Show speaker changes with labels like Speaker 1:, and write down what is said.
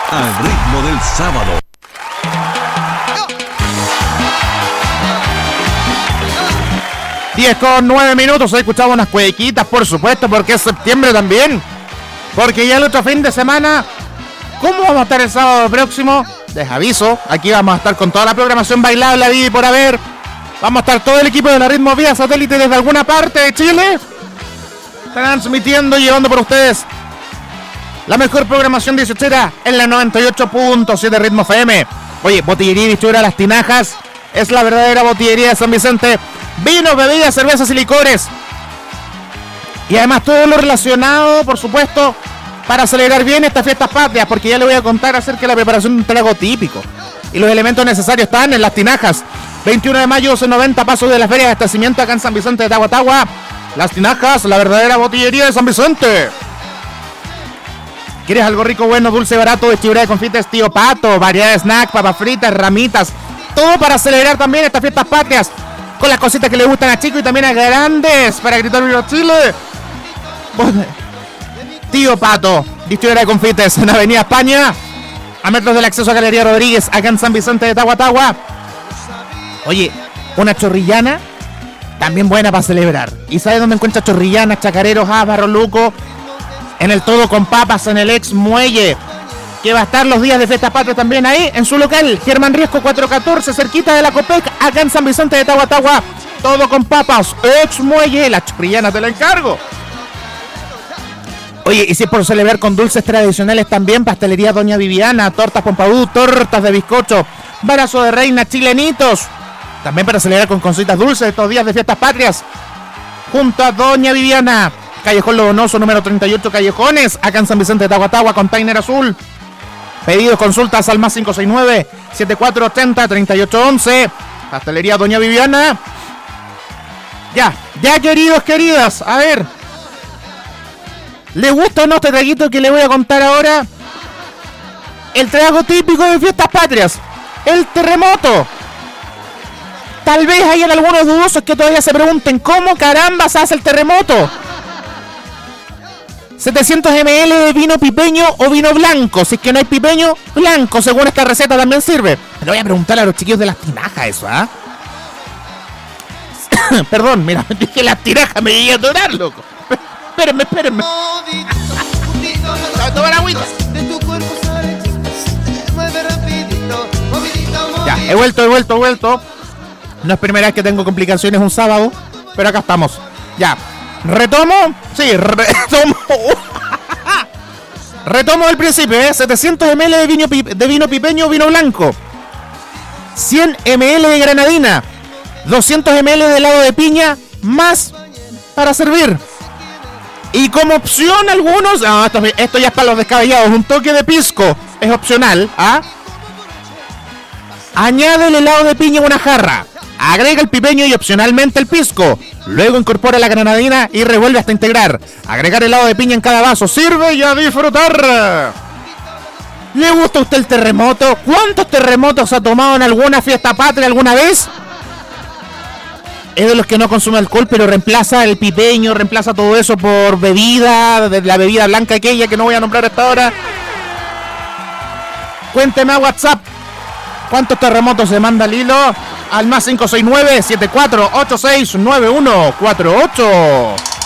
Speaker 1: Al ritmo del sábado.
Speaker 2: Con 9 minutos, hoy escuchamos unas cuequitas, por supuesto, porque es septiembre también. Porque ya el otro fin de semana, ¿cómo vamos a estar el sábado próximo? Les aviso, aquí vamos a estar con toda la programación bailable, la vida y por haber. Vamos a estar todo el equipo de la Ritmo vía satélite desde alguna parte de Chile, transmitiendo y llevando por ustedes la mejor programación dieciochera en la 98.7 Ritmo FM. Oye, Botillería y Bichuera Las Tinajas es la verdadera botillería de San Vicente. Vinos, bebidas, cervezas y licores. Y además todo lo relacionado, por supuesto, para celebrar bien estas fiestas patrias, porque ya le voy a contar acerca de la preparación de un trago típico. Y los elementos necesarios están en Las Tinajas. 21 de mayo, 90 pasos de la Feria de Abastecimiento acá en San Vicente de Tahuatahua. Las Tinajas, la verdadera botillería de San Vicente. ¿Quieres algo rico, bueno, dulce, barato, de chibra de confites, tío Pato? Variedad de snack, papas fritas, ramitas. Todo para celebrar también estas fiestas patrias. Con las cositas que le gustan a chicos y también a grandes. Para gritar ¡Viva Chile! Tío Pato, distribuidora de confites en Avenida España, a metros del acceso a Galería Rodríguez, acá en San Vicente de Tahuatahua. Oye, una chorrillana también buena para celebrar. ¿Y sabes dónde encuentras chorrillanas, chacareros, Barro Luco? En el Todo con Papas, en el ex Muelle, que va a estar los días de fiestas patrias también ahí, en su local, Germán Riesco 414, cerquita de la Copec, acá en San Vicente de Tahuatahua. Todo con Papas, ex Muelle, la chorrillana te la encargo. Oye, y si es por celebrar con dulces tradicionales también, pastelería Doña Viviana, tortas Pompadú, tortas de bizcocho, barazo de reina, chilenitos. También para celebrar con cositas dulces estos días de fiestas patrias, junto a Doña Viviana. Callejón Lodonoso, número 38 Callejones, acá en San Vicente de Tahuatahua, container azul. Pedidos, consultas al más 569-7480-3811. Pastelería Doña Viviana. Ya, queridos, queridas, a ver. ¿Le gusta o no este traguito que le voy a contar ahora? El trago típico de fiestas patrias, el terremoto. Tal vez hayan algunos dudosos que todavía se pregunten ¿cómo caramba se hace el terremoto? 700 ml de vino pipeño o vino blanco. Si es que no hay pipeño, blanco, según esta receta también sirve. Le voy a preguntar a los chiquillos de Las Tinajas eso, ¿ah? Perdón, mira, dije Las Tinajas, me llegué a atorar, loco. Espérenme. Toma la agüita. Ya, he vuelto. No es primera vez que tengo complicaciones un sábado, pero acá estamos. Ya. ¿Retomo? Sí, retomo del principio, 700 ml de vino pipeño o vino blanco, 100 ml de granadina, 200 ml de helado de piña, más para servir. Y como opción algunos, esto ya es para los descabellados, un toque de pisco, es opcional, Añade el helado de piña en una jarra. Agrega el pipeño y opcionalmente el pisco. Luego incorpora la granadina y revuelve hasta integrar. Agregar helado de piña en cada vaso. Sirve y a disfrutar. ¿Le gusta a usted el terremoto? ¿Cuántos terremotos ha tomado en alguna fiesta patria alguna vez? Es de los que no consume alcohol, pero reemplaza el pipeño, reemplaza todo eso por bebida, de la bebida blanca aquella que no voy a nombrar hasta ahora. Cuénteme a WhatsApp cuántos terremotos se manda al hilo al más 569-7486-9148.